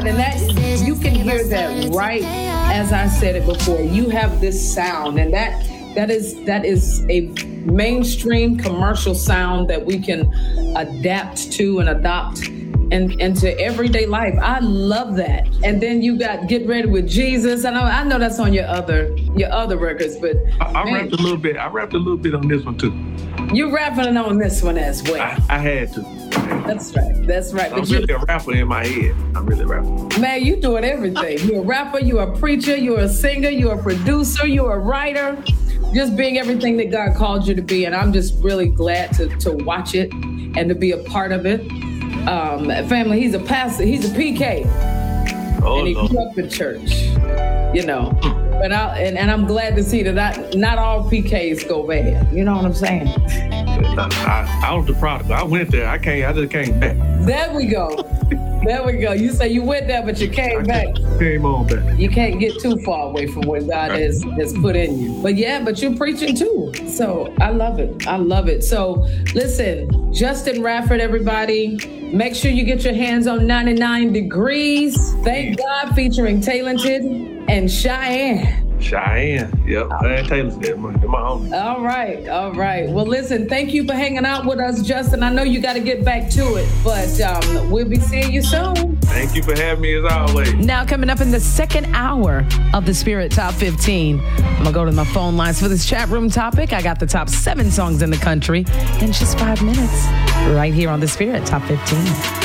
God. And that you can hear that right as I said it before. You have this sound, and that is a mainstream commercial sound that we can adapt to and adopt into everyday life. I love that. And then you got Get Ready with Jesus. I know that's on your other records, but I rapped a little bit. I rapped a little bit on this one too. You're rapping on this one as well. I had to. That's right. I'm really a rapper in my head. I'm really a rapper. Man, you doing everything. You're a rapper, you're a preacher, you're a singer, you're a producer, you're a writer. Just being everything that God called you to be. And I'm just really glad to watch it and to be a part of it. Family, he's a pastor, he's a PK. And he grew up in church, you know. But I'm glad to see that not all PKs go bad. You know what I'm saying? I was the prodigal. I went there. I just came back. There we go. You say you went there, but you came back. Came on back. You can't get too far away from what God has put in you. But you're preaching too. So I love it. So listen, Justin Radford, everybody. Make sure you get your hands on 99 Degrees. Thank God, featuring Talented and Cheyenne. Yep. Cheyenne Taylor's there, my homie. All right. Well, listen, thank you for hanging out with us, Justin. I know you got to get back to it, but we'll be seeing you soon. Thank you for having me as always. Now, coming up in the second hour of the Spirit Top 15, I'm going to go to my phone lines for this chat room topic. I got the top 7 songs in the country in just 5 minutes right here on the Spirit Top 15.